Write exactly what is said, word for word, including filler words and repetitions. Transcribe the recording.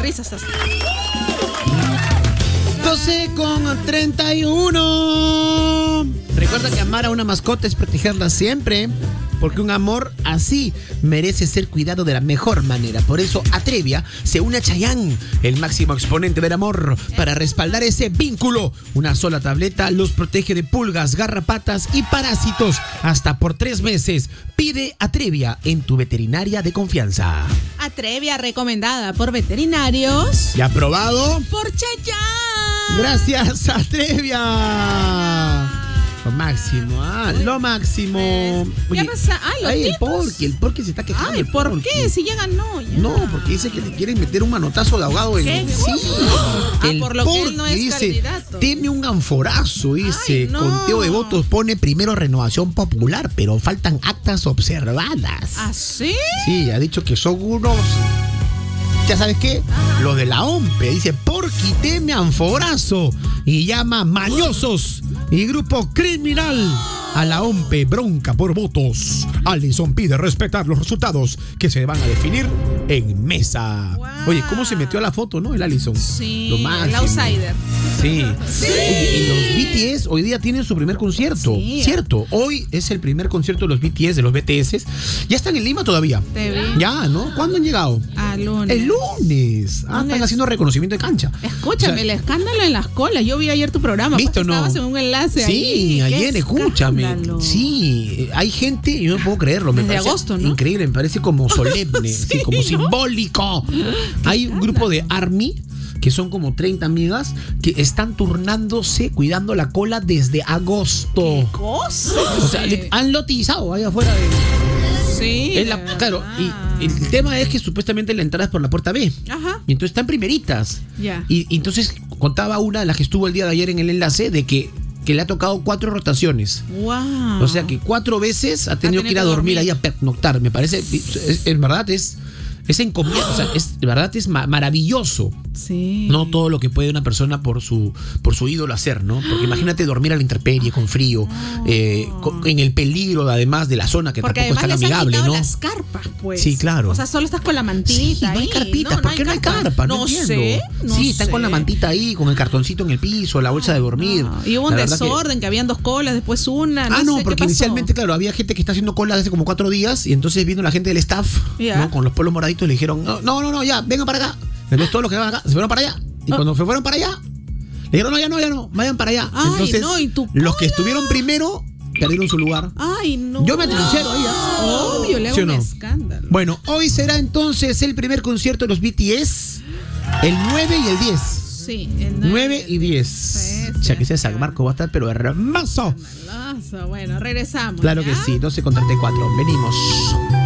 risas así. doce con treinta y uno. Recuerda que amar a una mascota es protegerla siempre, porque un amor así merece ser cuidado de la mejor manera. Por eso Atrevia se une a Chayanne, el máximo exponente del amor, para respaldar ese vínculo. Una sola tableta los protege de pulgas, garrapatas y parásitos hasta por tres meses. Pide Atrevia en tu veterinaria de confianza. Atrevia, recomendada por veterinarios. ¿Y aprobado? Por Chayanne. Gracias, Atrevia. Lo máximo, ah, lo máximo. ¿Qué pasa? Ay, los ay, el tipos. porqui, el porqui se está quejando. Ay, el ¿por porqui. qué? Si ya ganó. Ya. No, porque dice que le quieren meter un manotazo de ahogado en ¿Qué? el... Sí. Ah, El por lo que él porqui no es dice, candidato. teme un anforazo, dice. Ay, no. Conteo de votos pone primero renovación popular, pero faltan actas observadas. ¿Ah, sí? Sí, ha dicho que son unos... ¿Ya sabes qué? Los de la O M P E. Dice, porqui teme anforazo. Y llama mañosos y grupo criminal a la O M P E. Bronca por votos. Alison pide respetar los resultados que se van a definir en mesa. Wow. Oye, ¿cómo se metió a la foto, no? El Alison. Sí, Lo máximo. el outsider. Sí. Sí. Oye, y los B T S hoy día tienen su primer concierto. Sí. Cierto. Hoy es el primer concierto de los B T S, de los B T S. Ya están en Lima todavía. Te vi. Ya, ¿no? ¿Cuándo han llegado? Ah, lunes. El lunes. Ah, Lunes. están haciendo reconocimiento de cancha. Escúchame, O sea, el escándalo en las colas. Yo vi ayer tu programa. ¿Visto pues, o no? Estabas en un enlace Sí, ahí. ayer, ¡Qué escúchame. escándalo! Sí, hay gente, yo no puedo creerlo. Me Desde parece agosto, ¿no? increíble, me parece como solemne, Sí, sí, como ¿no? simbólico. Hay un grupo de ARMY, que son como treinta amigas, que están turnándose cuidando la cola desde agosto. ¿Qué cosa? O sea, le han lotizado ahí afuera de... Sí. Es la- de claro, verdad. y el tema es que supuestamente la entrada es por la puerta B. Ajá. Y entonces están primeritas. Ya. Y, y entonces contaba una de las que estuvo el día de ayer en el enlace de que, que le ha tocado cuatro rotaciones. Wow. O sea que cuatro veces ha tenido tenido que ir a que dormir, dormir. ahí a pernoctar. Me parece, es- en verdad es, es encomienda, o sea, es, en verdad es ma- maravilloso. Sí. No todo lo que puede una persona por su por su ídolo hacer, ¿no? Porque imagínate dormir a la intemperie, con frío, eh, con- en el peligro además de la zona, que Porque tampoco además es tan les han amigable, quitado ¿no? las carpas, pues. Sí, claro. O sea, solo estás con la mantita Sí, no hay ahí. carpita. ¿Por qué no hay carpa? No, No entiendo. sé. no sí, están con la sé. mantita ahí, con el cartoncito en el piso, la bolsa de dormir. No, y hubo un La verdad que- desorden, que... habían dos colas, después una. No Ah, no, sé, porque ¿qué pasó? inicialmente, claro, había gente que está haciendo cola desde como cuatro días y entonces vino la gente del staff, Ya. ¿no? Con los polos moraditos le dijeron, no, no, no, no, ya, vengan para acá. Entonces todos los que van acá se fueron para allá. Y Ah. cuando se fueron para allá, le dijeron, no, ya no, ya no, vayan para allá. Ay, entonces, no, ¿y tu los que cola? estuvieron primero perdieron su lugar. Ay, no. Yo me atrinchero ahí, ¿ah? Obvio, le hago ¿Sí o un no? escándalo. Bueno, hoy será entonces el primer concierto de los B T S, el nueve y el diez. Sí, el nueve y diez. Sí, O sea sí, que sea sí. San Marco va a estar, pero hermoso. Bueno, regresamos. Claro ¿ya? que sí, doce con treinta y cuatro. Venimos.